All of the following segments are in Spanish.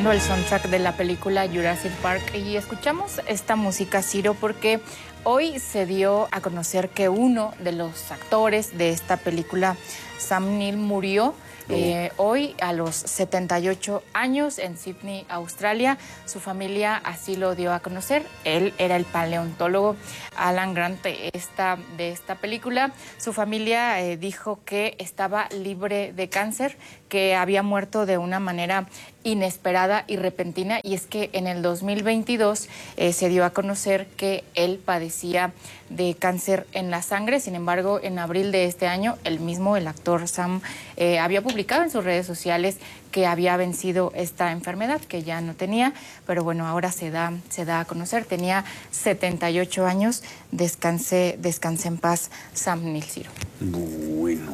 escuchando el soundtrack de la película Jurassic Park y escuchamos esta música, Ciro, porque hoy se dio a conocer que uno de los actores de esta película, Sam Neill, murió hoy a los 78 años en Sydney, Australia. Su familia así lo dio a conocer. Él era el paleontólogo Alan Grant de esta película. Su familia dijo que estaba libre de cáncer, que había muerto de una manera inesperada y repentina, y es que en el 2022 se dio a conocer que él padecía de cáncer en la sangre. Sin embargo, en abril de este año, el actor Sam, había publicado en sus redes sociales que había vencido esta enfermedad, que ya no tenía, pero bueno, ahora se da a conocer. Tenía 78 años, descanse en paz, Sam Neill, Ciro. Bueno,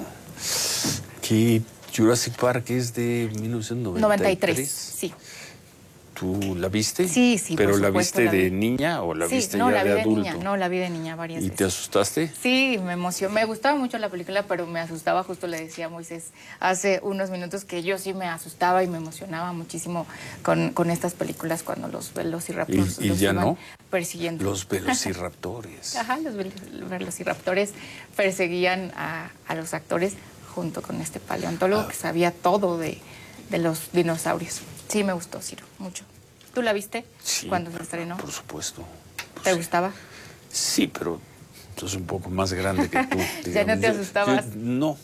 que Jurassic Park es de 1993. Sí. ¿Tú la viste? Sí, ¿Pero por la supuesto, viste de niña o la viste ya de adulto? Niña, no, la vi de niña varias veces. ¿Y te asustaste? Sí, me emocionó. Me gustaba mucho la película, pero me asustaba. Justo le decía a Moisés hace unos minutos que yo sí me asustaba y me emocionaba muchísimo con estas películas cuando los velociraptors ¿Y los ya iban no? persiguiendo. Los velociraptores. Ajá, los velociraptores perseguían a los actores junto con este paleontólogo que sabía todo de los dinosaurios. Sí, me gustó, Ciro, mucho. ¿Tú la viste cuando se estrenó? Por supuesto. ¿Te gustaba? Sí, pero sos un poco más grande que tú. ¿Ya no te asustabas? No.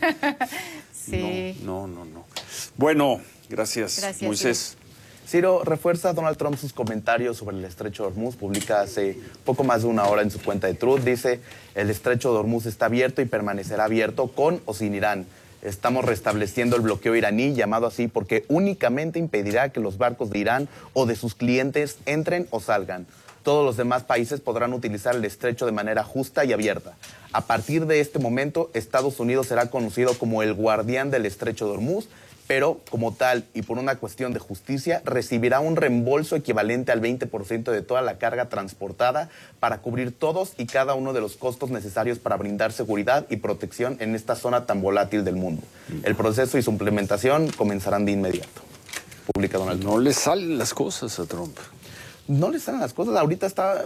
Sí. No. Bueno, gracias Moisés. Ciro, refuerza Donald Trump sus comentarios sobre el estrecho de Hormuz. Publica hace poco más de una hora en su cuenta de Truth. Dice, el estrecho de Hormuz está abierto y permanecerá abierto con o sin Irán. Estamos restableciendo el bloqueo iraní, llamado así porque únicamente impedirá que los barcos de Irán o de sus clientes entren o salgan. Todos los demás países podrán utilizar el estrecho de manera justa y abierta. A partir de este momento, Estados Unidos será conocido como el guardián del estrecho de Hormuz, pero como tal y por una cuestión de justicia, recibirá un reembolso equivalente al 20% de toda la carga transportada para cubrir todos y cada uno de los costos necesarios para brindar seguridad y protección en esta zona tan volátil del mundo. El proceso y su implementación comenzarán de inmediato. Publica Donald Trump. No le salen las cosas a Trump. No le salen las cosas. Ahorita está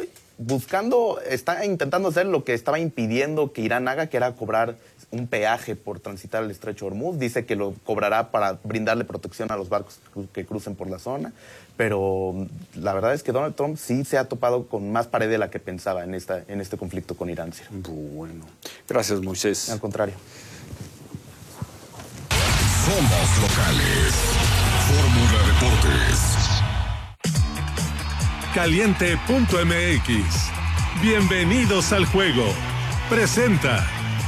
intentando hacer lo que estaba impidiendo que Irán haga, que era cobrar un peaje por transitar el estrecho de Hormuz. Dice que lo cobrará para brindarle protección a los barcos que crucen por la zona, pero la verdad es que Donald Trump sí se ha topado con más pared de la que pensaba en este conflicto con Irán. Bueno, gracias Moisés. Al contrario. Somos locales. Fórmula Deportes. Caliente.mx. Bienvenidos al juego. Presenta.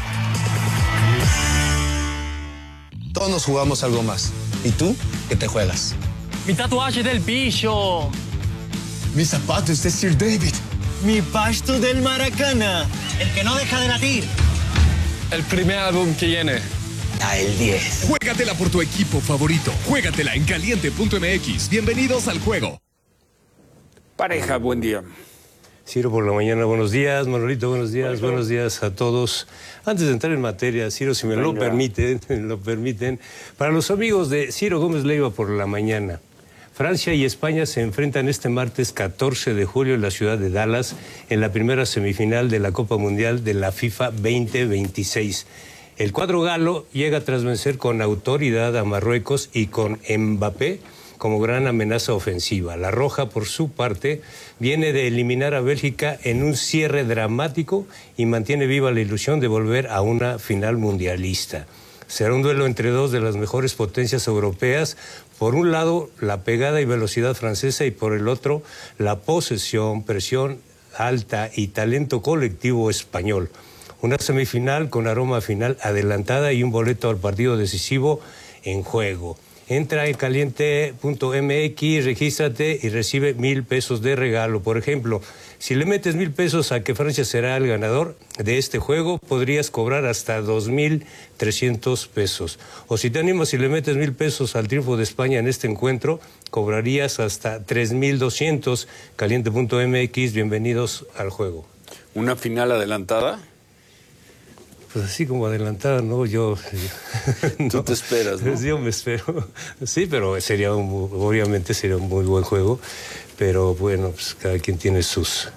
Todos nos jugamos algo más. ¿Y tú qué te juegas? Mi tatuaje del bicho. Mis zapatos de Sir David. Mi pasto del Maracana. El que no deja de latir. El primer álbum que viene. El 10. Juégatela por tu equipo favorito. Juégatela en Caliente.mx. Bienvenidos al juego. Pareja, buen día. Ciro por la mañana, buenos días. Manolito, buenos días. Buenos días a todos. Antes de entrar en materia, Ciro, si me lo permiten, para los amigos de Ciro Gómez Leiva por la mañana, Francia y España se enfrentan este martes 14 de julio en la ciudad de Dallas en la primera semifinal de la Copa Mundial de la FIFA 2026. El cuadro galo llega tras vencer con autoridad a Marruecos y con Mbappé como gran amenaza ofensiva. La Roja, por su parte, viene de eliminar a Bélgica en un cierre dramático y mantiene viva la ilusión de volver a una final mundialista. Será un duelo entre dos de las mejores potencias europeas. Por un lado, la pegada y velocidad francesa y por el otro, la posesión, presión alta y talento colectivo español. Una semifinal con aroma final adelantada y un boleto al partido decisivo en juego. Entra en caliente.mx, regístrate y recibe 1,000 pesos de regalo. Por ejemplo, si le metes 1,000 pesos a que Francia será el ganador de este juego, podrías cobrar hasta 2,300 pesos. O si te animas y le metes 1,000 pesos al triunfo de España en este encuentro, cobrarías hasta 3,200. Caliente.mx, bienvenidos al juego. ¿Una final adelantada? pues así como adelantada, ¿no? Yo no. Tú te esperas, ¿no? Yo me espero. Sí, pero obviamente sería un muy buen juego. Pero bueno, pues cada quien tiene sus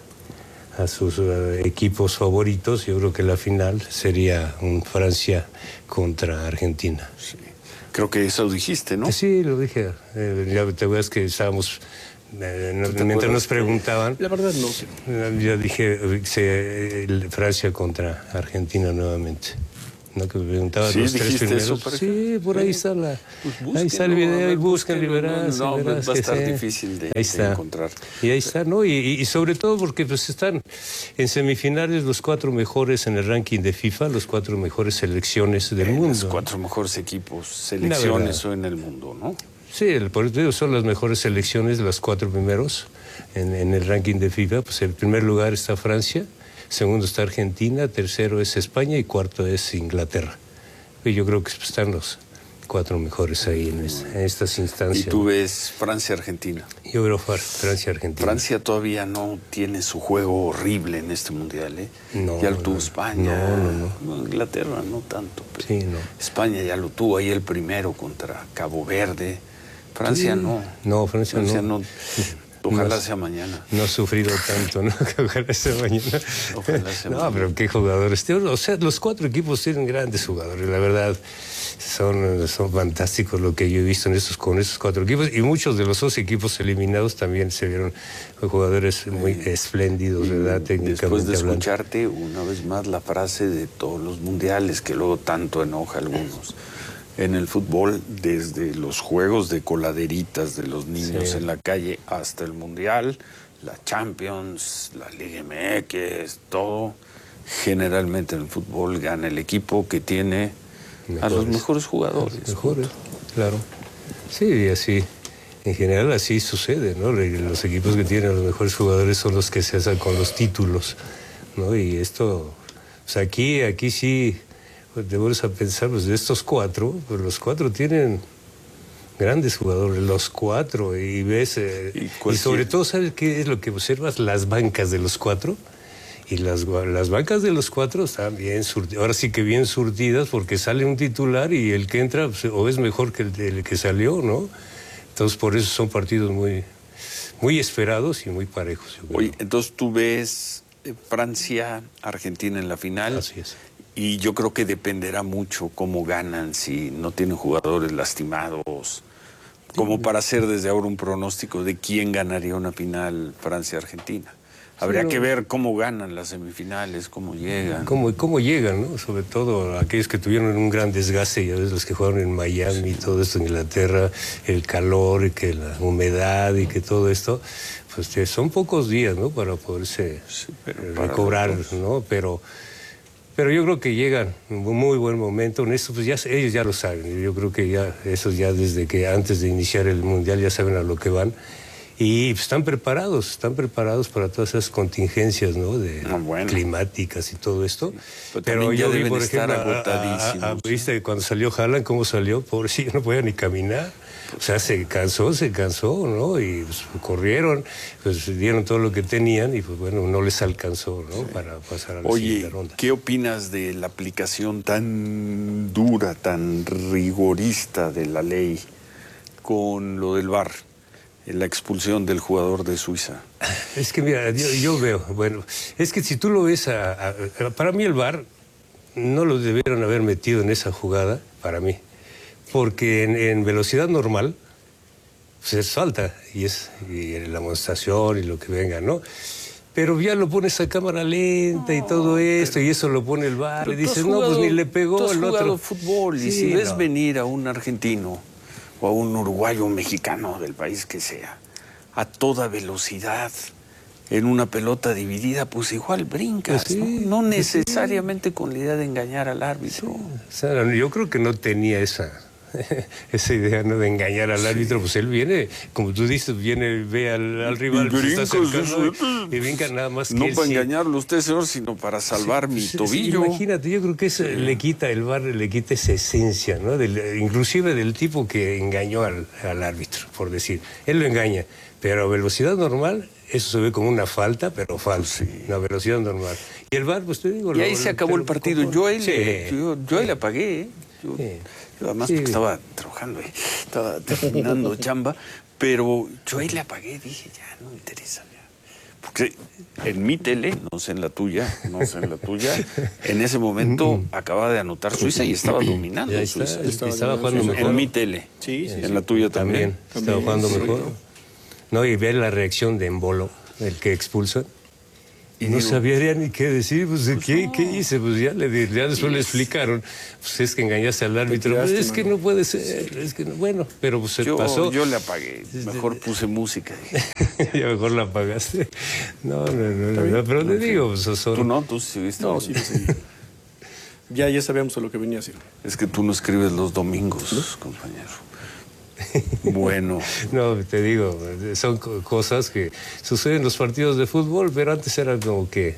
equipos favoritos. Yo creo que la final sería un Francia contra Argentina. Sí. Creo que eso dijiste, ¿no? Sí, lo dije. Ya te acuerdas que estábamos... mientras nos preguntaban, la verdad no. Yo dije Francia contra Argentina nuevamente. ¿No? Que me preguntaban Sí, los tres dijiste primeros. eso, Sí, por ahí está Pues ahí está el video y busquen liberar. No, va a estar difícil de encontrar. Y ahí está, ¿no? Y sobre todo porque pues están en semifinales los 4 mejores en el ranking de FIFA, los 4 mejores selecciones del mundo. Los 4 mejores equipos, selecciones en el mundo, ¿no? Sí, por eso son las mejores selecciones, los 4 primeros en el ranking de FIFA. Pues en primer lugar está Francia, segundo está Argentina, tercero es España y cuarto es Inglaterra. Y yo creo que están los 4 mejores ahí en estas instancias. ¿Y tú ves Francia-Argentina? Yo veo Francia-Argentina. Francia todavía no tiene su juego horrible en este mundial, ¿eh? No, ya lo tuvo España. No. Inglaterra no tanto. Pero sí, no. España ya lo tuvo ahí el primero contra Cabo Verde. Francia sí. No. No, Francia no. Ojalá sea mañana. No ha sufrido tanto, ¿no? Ojalá sea mañana. Ojalá sea mañana. No, pero qué jugadores. O sea, los 4 equipos tienen grandes jugadores, la verdad. Son fantásticos lo que yo he visto con esos 4 equipos. Y muchos de los 2 equipos eliminados también se vieron jugadores muy espléndidos, ¿verdad? Técnicamente después de hablando. escucharte una vez más la frase de todos los mundiales que luego tanto enoja a algunos. En el fútbol, desde los juegos de coladeritas de los niños en la calle hasta el Mundial, la Champions, la Liga MX, todo, generalmente en el fútbol gana el equipo que tiene a los mejores jugadores. Mejores, claro. Sí, así, en general así sucede, ¿no? Los equipos que tienen a los mejores jugadores son los que se hacen con los títulos, ¿no? Y esto, pues aquí sí... te vuelves a pensar, pues de estos 4, pues los 4 tienen grandes jugadores, los 4, y ves, y sobre todo, ¿sabes qué es lo que observas? Las bancas de los 4, y las bancas de los 4 están bien surtidas, ahora sí que bien surtidas, porque sale un titular y el que entra pues, o es mejor que el que salió, ¿no? Entonces por eso son partidos muy, muy esperados y muy parejos. Oye, entonces tú ves Francia-Argentina en la final. Así es. Y yo creo que dependerá mucho cómo ganan, si no tienen jugadores lastimados, como para hacer desde ahora un pronóstico de quién ganaría una final Francia-Argentina. Habría que ver cómo ganan las semifinales, cómo llegan. Cómo llegan, ¿no? Sobre todo aquellos que tuvieron un gran desgaste, ya ves, los que jugaron en Miami, todo esto en Inglaterra, el calor y que la humedad y que todo esto, pues son pocos días, ¿no? Para poderse recobrar, ¿no? Pero yo creo que llegan en un muy buen momento. En esto, pues ellos ya lo saben. Yo creo que esos ya desde que antes de iniciar el Mundial ya saben a lo que van. Y pues, están preparados para todas esas contingencias, ¿no? Climáticas y todo esto. Pero yo vi, por ejemplo, ¿viste cuando salió Haaland, cómo salió? Pobrecillo, no podía ni caminar. O sea, se cansó, ¿no? Y pues, corrieron, pues dieron todo lo que tenían y pues bueno, no les alcanzó, ¿no? Para pasar a la siguiente ronda. ¿Qué opinas de la aplicación tan dura, tan rigorista de la ley con lo del VAR? La expulsión del jugador de Suiza. Es que mira, yo veo, bueno, es que si tú lo ves, para mí el VAR no lo debieron haber metido en esa jugada, para mí, porque en velocidad normal pues es falta y la amonestación y lo que venga, ¿no? Pero ya lo pones a cámara lenta y todo esto, y eso lo pone el VAR, y dices, no, pues ni le pegó tú has el jugado otro. Fútbol, y si ves venir a un argentino o a un uruguayo o mexicano del país que sea, a toda velocidad, en una pelota dividida, pues igual brincas, pues sí, ¿no? No necesariamente con la idea de engañar al árbitro. Sí. O sea, yo creo que no tenía esa esa idea, ¿no?, de engañar al árbitro, pues él viene, como tú dices, ve al rival, y se está brinca, acercando y brinca nada más no que él, para sí. engañarlo usted, señor, sino para salvar mi tobillo. Imagínate, yo creo que eso le quita, el VAR le quita esa esencia, ¿no? Inclusive del tipo que engañó al árbitro, por decir. Él lo engaña, pero a velocidad normal, eso se ve como una falta, pero falsa, una velocidad normal. Y el VAR, pues te digo... Y ahí se acabó el partido. Yo ahí le apagué, ¿eh? Yo además porque estaba trabajando, estaba terminando chamba, pero yo ahí le apagué, dije, ya, no me interesa. Ya. Porque en mi tele, no sé en la tuya, en ese momento acababa de anotar Suiza y estaba dominando Suiza. Estaba jugando mejor. En mi tele. Sí, en la tuya también. Estaba jugando mejor. No, y ver la reacción de Embolo, el que expulsa. Y no sabía ni qué decir, pues, ¿qué hice? Pues ya después le explicaron, pues es que engañaste al árbitro, pues, es que no puede ser, es que no, bueno, pero pues se pasó. Yo le apagué, mejor puse música. Ya mejor la apagaste. No, pero te digo, pues son... ¿Tú no? ¿Tú sí viste? No, sí. Ya sabíamos a lo que venía a hacer. Es que tú no escribes los domingos, compañero. Bueno. No, te digo, son cosas que suceden en los partidos de fútbol, pero antes era como que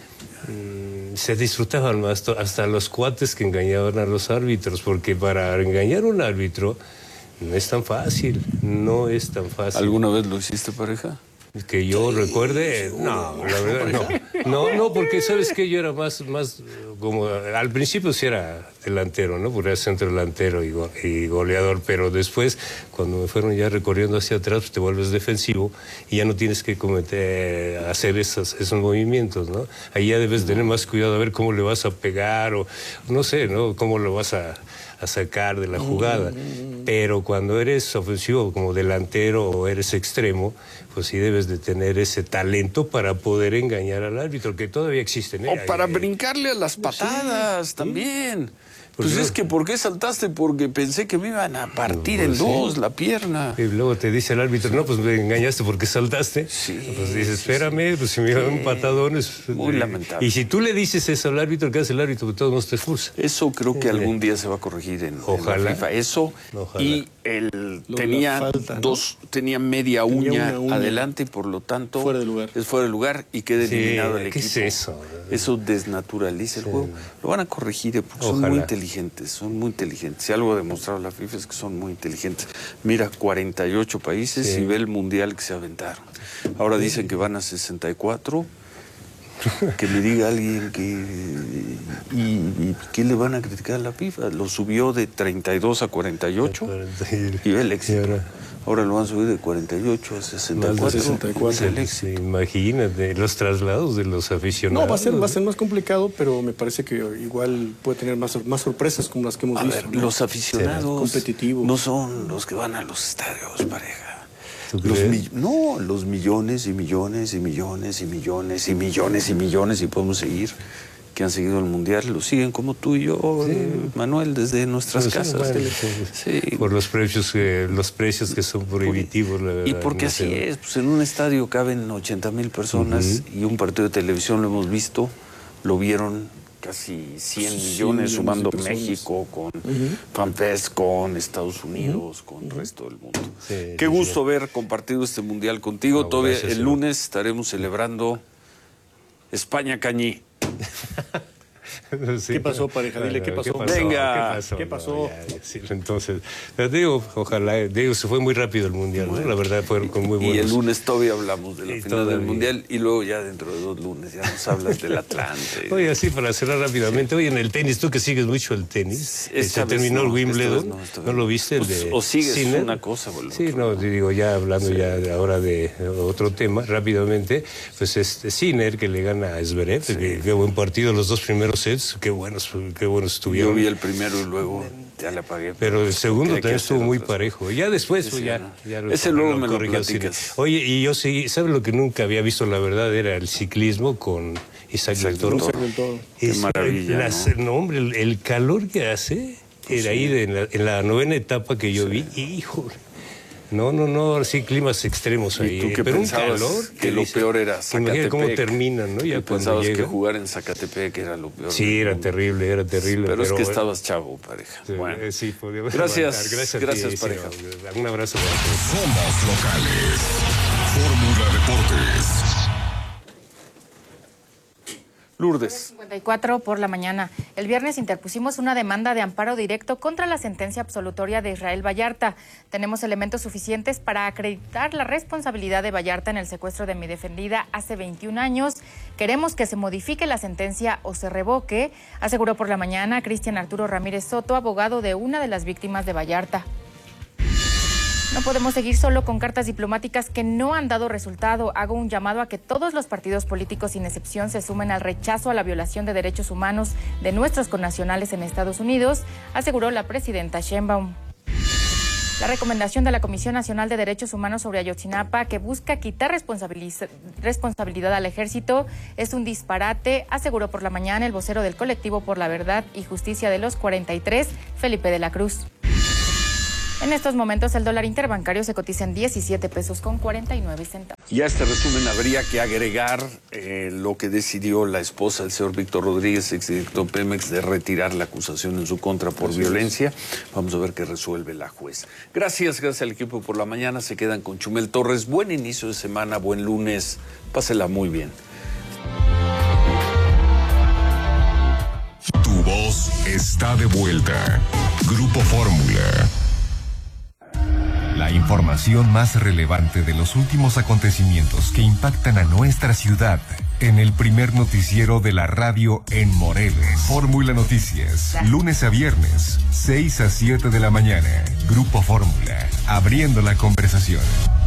se disfrutaban más, hasta los cuates que engañaban a los árbitros, porque para engañar a un árbitro no es tan fácil. ¿Alguna vez lo hiciste, pareja? Que yo recuerde, no, la verdad no, porque sabes que yo era más como, al principio sí era delantero, ¿no? Porque era centro delantero y goleador, pero después, cuando me fueron ya recorriendo hacia atrás, pues te vuelves defensivo y ya no tienes que hacer esos movimientos, ¿no? Ahí ya debes tener más cuidado a ver cómo le vas a pegar o no sé, ¿no? Cómo lo vas a sacar de la jugada. Pero cuando eres ofensivo como delantero o eres extremo, pues sí debes de tener ese talento para poder engañar al árbitro, que todavía existen. O para brincarle a las patadas también. Pues es que ¿por qué saltaste? Porque pensé que me iban a partir en dos la pierna. Y luego te dice el árbitro, no, pues me engañaste porque saltaste. Pues dices, espérame, pues si me dan un patadón es... Muy lamentable. Y si tú le dices eso al árbitro, ¿qué hace el árbitro? Pues todos nos te expulsa. Eso creo que algún día se va a corregir en la FIFA. Eso, ojalá. Y él tenía media uña adelante y por lo tanto es fuera de lugar y queda eliminado el equipo. ¿Qué es eso? Eso desnaturaliza el juego. Lo van a corregir porque son muy inteligentes. Si algo ha demostrado la FIFA es que son muy inteligentes. Mira, 48 países y ve el mundial que se aventaron. Ahora dicen que van a 64. Que me diga alguien ¿qué le van a criticar a la FIFA? Lo subió de 32 a 48 y ve el éxito. Ahora lo van a subir de 48 a 64. Imagínate, los traslados de los aficionados. No, va a ser más complicado, pero me parece que igual puede tener más sorpresas como las que hemos visto. Ver, los aficionados competitivos no son los que van a los estadios, pareja. Los millones y millones y millones y millones y millones y millones y podemos seguir que han seguido el mundial, lo siguen como tú y yo, Manuel, desde nuestras casas. Por los precios que son prohibitivos, la verdad. Y porque así es, pues en un estadio caben 80,000 personas y un partido de televisión lo hemos visto, lo vieron casi 100 millones sumando México con FanFest, con Estados Unidos, con el resto del mundo. Qué gusto haber compartido este mundial contigo. Todavía gracias, el lunes estaremos celebrando España-Cañí. ¿Qué pasó, pareja? Dile, ¿qué pasó? Venga. ¿Qué pasó? Entonces, digo, ojalá, se fue muy rápido el mundial, ¿no? La verdad, fueron con muy buenos. Y el lunes todavía hablamos de la final del mundial y luego ya dentro de 2 lunes ya nos hablas del Atlante. Oye, así para cerrar rápidamente, oye, en el tenis, tú que sigues mucho el tenis, se terminó el Wimbledon, ¿no lo viste? O sigues Sinner? Una cosa, boludo. Sí, no, digo, ya hablando ya ahora de otro tema, rápidamente, pues Sinner que le gana a Zverev, qué buen partido, los 2 primeros sets, qué buenos estuvieron. Yo vi el primero y luego ya le apagué. Pero el segundo también estuvo muy parejo. Ya después, pues ya ese luego me lo platicas. Oye, y yo sí, ¿sabes lo que nunca había visto, la verdad? Era el ciclismo con Isaac del Toro. Qué maravilla, ¿no? Hombre, el calor que hace era ahí en la 9ª etapa que yo vi, híjole. No, sí, climas extremos ahí. ¿Y tú qué pero pensabas? un calor Que lo peor era Zacatepec. Imagínate cómo terminan, ¿no? Ya ¿Tú pensabas que jugar en Zacatepec era lo peor? Sí, era terrible. Pero es que estabas chavo, pareja. Sí, bueno. sí, podíamos Gracias, aguantar. gracias pareja. Un abrazo. Somos locales. Fórmula Deportes. Lourdes. 54 por la mañana. El viernes interpusimos una demanda de amparo directo contra la sentencia absolutoria de Israel Vallarta. Tenemos elementos suficientes para acreditar la responsabilidad de Vallarta en el secuestro de mi defendida hace 21 años. Queremos que se modifique la sentencia o se revoque, aseguró por la mañana Cristian Arturo Ramírez Soto, abogado de una de las víctimas de Vallarta. No podemos seguir solo con cartas diplomáticas que no han dado resultado. Hago un llamado a que todos los partidos políticos, sin excepción, se sumen al rechazo a la violación de derechos humanos de nuestros connacionales en Estados Unidos, aseguró la presidenta Sheinbaum. La recomendación de la Comisión Nacional de Derechos Humanos sobre Ayotzinapa, que busca quitar responsabilidad al ejército, es un disparate, aseguró por la mañana el vocero del colectivo por la verdad y justicia de los 43, Felipe de la Cruz. En estos momentos el dólar interbancario se cotiza en 17 pesos con 49 centavos. Y a este resumen habría que agregar lo que decidió la esposa del señor Víctor Rodríguez, exdirector Pemex, de retirar la acusación en su contra por violencia. Vamos a ver qué resuelve la juez. Gracias al equipo por la mañana. Se quedan con Chumel Torres. Buen inicio de semana, buen lunes. Pásela muy bien. Tu voz está de vuelta. Grupo Fórmula. La información más relevante de los últimos acontecimientos que impactan a nuestra ciudad en el primer noticiero de la radio en Morelos. Fórmula Noticias, lunes a viernes, 6 a 7 de la mañana. Grupo Fórmula, abriendo la conversación.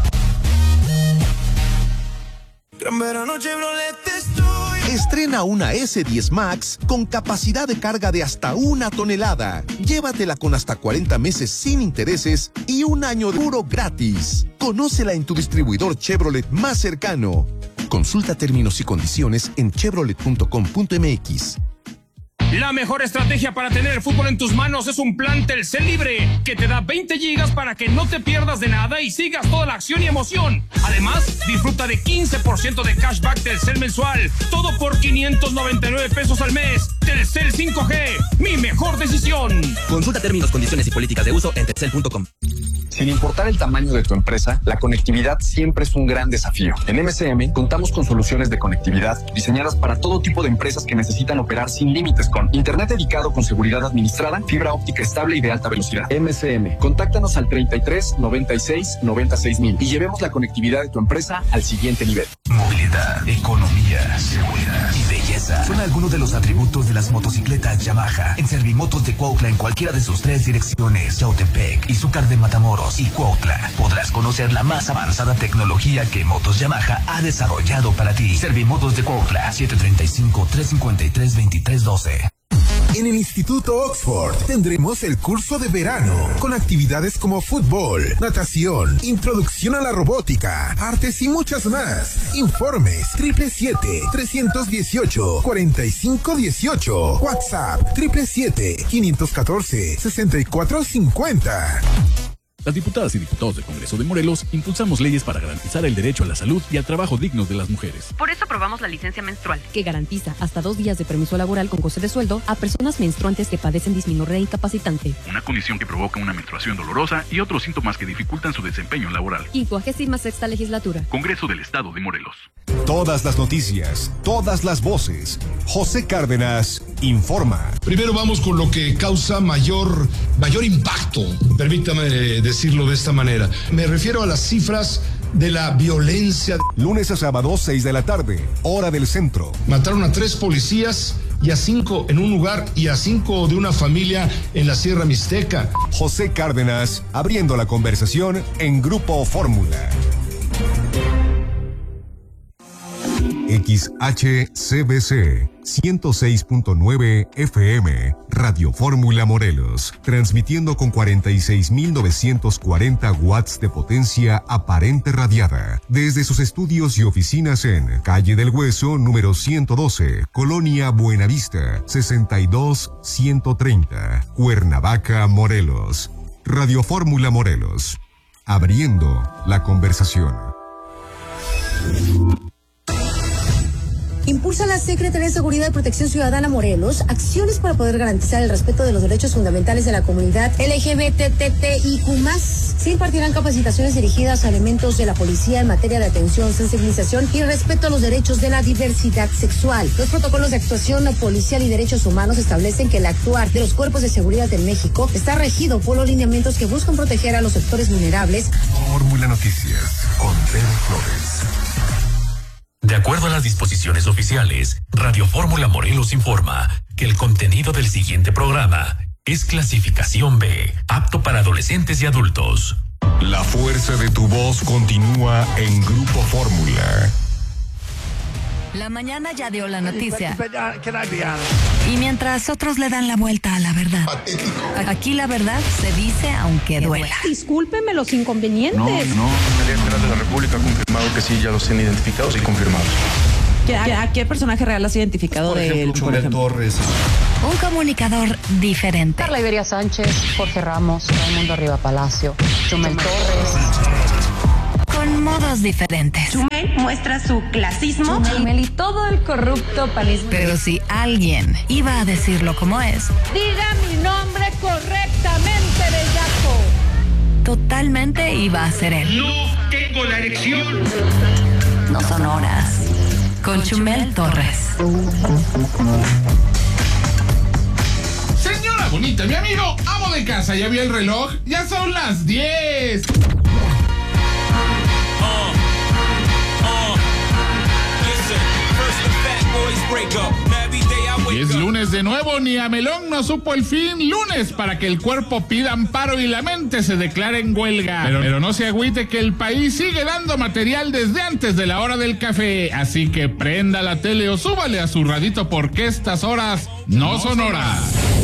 Gran verano Chevrolet estoy. Estrena una S10 Max con capacidad de carga de hasta 1 tonelada. Llévatela con hasta 40 meses sin intereses y 1 año duro gratis. Conócela en tu distribuidor Chevrolet más cercano. Consulta términos y condiciones en chevrolet.com.mx. La mejor estrategia para tener el fútbol en tus manos es un plan Telcel Libre, que te da 20 gigas para que no te pierdas de nada y sigas toda la acción y emoción. Además, disfruta de 15% de cashback Telcel mensual, todo por 599 pesos al mes. Telcel 5G, mi mejor decisión. Consulta términos, condiciones y políticas de uso en telcel.com. Sin importar el tamaño de tu empresa, la conectividad siempre es un gran desafío. En MCM contamos con soluciones de conectividad diseñadas para todo tipo de empresas que necesitan operar sin límites, con internet dedicado con seguridad administrada, fibra óptica estable y de alta velocidad. MCM, contáctanos al 33 96 96 mil y llevemos la conectividad de tu empresa al siguiente nivel. Movilidad, economía, seguridad y belleza son algunos de los atributos de las motocicletas Yamaha. En Servimotos de Cuautla, en cualquiera de sus 3 direcciones, Yautepec, Izúcar de Matamoros y Cuautla, podrás conocer la más avanzada tecnología que Motos Yamaha ha desarrollado para ti. Servimotos de Cuautla, 735-353-2312. En el Instituto Oxford tendremos el curso de verano con actividades como fútbol, natación, introducción a la robótica, artes y muchas más. Informes 777-318-4518. WhatsApp 777-514-6450. Las diputadas y diputados del Congreso de Morelos impulsamos leyes para garantizar el derecho a la salud y al trabajo digno de las mujeres. Por eso aprobamos la licencia menstrual, que garantiza hasta 2 días de permiso laboral con goce de sueldo a personas menstruantes que padecen dismenorrea incapacitante. Una condición que provoca una menstruación dolorosa y otros síntomas que dificultan su desempeño laboral. 56ª legislatura. Congreso del Estado de Morelos. Todas las noticias, todas las voces. José Cárdenas informa. Primero vamos con lo que causa mayor impacto. Permítame decirlo de esta manera. Me refiero a las cifras de la violencia. Lunes a sábado, 6 de la tarde, hora del centro. Mataron a 3 policías y a 5 en un lugar y a 5 de una familia en la Sierra Mixteca. José Cárdenas, abriendo la conversación en Grupo Fórmula. XHCBC 106.9 FM, Radio Fórmula Morelos, transmitiendo con 46.940 watts de potencia aparente radiada, desde sus estudios y oficinas en Calle del Hueso, número 112, Colonia Buenavista, 62130, Cuernavaca, Morelos. Radio Fórmula Morelos. abriendo la conversación. Impulsa la Secretaría de Seguridad y Protección Ciudadana Morelos acciones para poder garantizar el respeto de los derechos fundamentales de la comunidad LGBTTIQ+. Se impartirán capacitaciones dirigidas a elementos de la policía en materia de atención, sensibilización y respeto a los derechos de la diversidad sexual. Los protocolos de actuación policial y derechos humanos establecen que el actuar de los cuerpos de seguridad en México está regido por los lineamientos que buscan proteger a los sectores vulnerables. Fórmula Noticias con Pedro Flores. De acuerdo a las disposiciones oficiales, Radio Fórmula Morelos informa que el contenido del siguiente programa es clasificación B, apto para adolescentes y adultos. La fuerza de tu voz continúa en Grupo Fórmula. La mañana ya dio la noticia. Y mientras otros le dan la vuelta a la verdad, aquí la verdad se dice aunque duela. Discúlpeme los inconvenientes. No. La Fiscalía General de la República ha confirmado que sí, ya los tienen identificados y confirmados. ¿A qué personaje real has identificado de él? Chumel Torres. Un comunicador diferente. Carla Iberia Sánchez, Jorge Ramos, Raimundo Riva Palacio, Chumel Torres. Con modos diferentes. Chumel muestra su clasismo. Chumel y todo el corrupto panismo. Pero si alguien iba a decirlo como es, diga mi nombre correctamente, bellaco. Totalmente iba a ser él. No tengo la erección. No son horas. Con Chumel Torres. Señora bonita, mi amigo, amo de casa, ¿ya vio el reloj? Ya son las 10. Y es lunes de nuevo, ni a Melón no supo el fin. Lunes para que el cuerpo pida amparo y la mente se declare en huelga. Pero no se agüite que el país sigue dando material desde antes de la hora del café. Así que prenda la tele o súbale a su radito porque estas horas no son horas.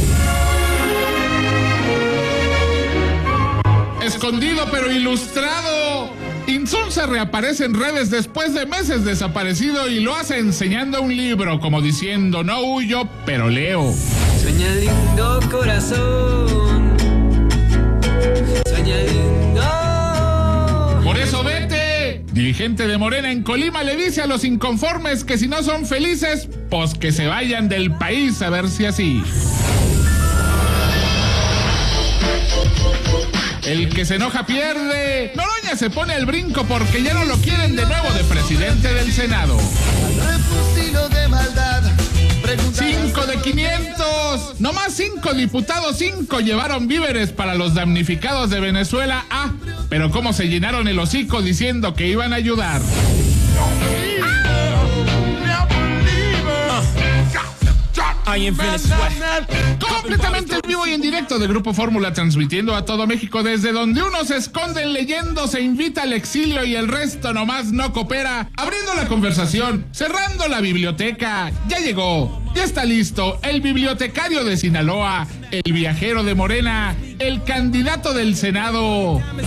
Escondido pero ilustrado. Insunza reaparece en redes después de meses desaparecido y lo hace enseñando un libro, como diciendo, no huyo, pero leo. Sueña lindo corazón, sueña lindo. Por eso vete. Dirigente de Morena en Colima le dice a los inconformes que si no son felices, pues que se vayan del país, a ver si así. El que se enoja pierde. Noroña se pone al brinco porque ya no lo quieren de nuevo de presidente del Senado. 5 de 500. Nomás 5 diputados, 5 llevaron víveres para los damnificados de Venezuela. Ah, pero cómo se llenaron el hocico diciendo que iban a ayudar. Completamente en vivo y en directo de Grupo Fórmula, transmitiendo a todo México desde donde unos se esconden leyendo, se invita al exilio y el resto nomás no coopera, abriendo la conversación, cerrando la biblioteca. Ya llegó, ya está listo el bibliotecario de Sinaloa, el viajero de Morena, el candidato del Senado.